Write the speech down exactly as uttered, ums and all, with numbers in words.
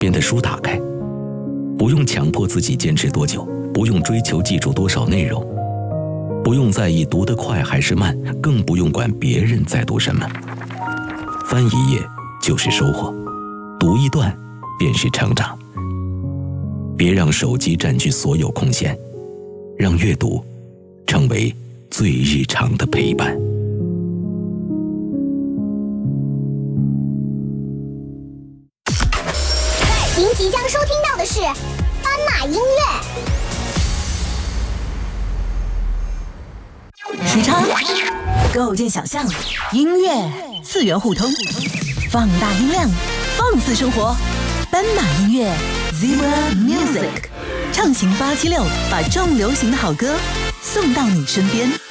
便的书打开，不用强迫自己坚持多久，不用追求记住多少内容，不用在意读得快还是慢，更不用管别人在读什么。翻一页就是收获，读一段便是成长。别让手机占据所有空闲，让阅读成为最日常的陪伴。 您即将收听到的是斑马音乐。 时差构建想象，音乐次元互通，放大音量，放肆生活。斑马音乐 Zebra Music， 畅行八七六，把重流行的好歌送到你身边。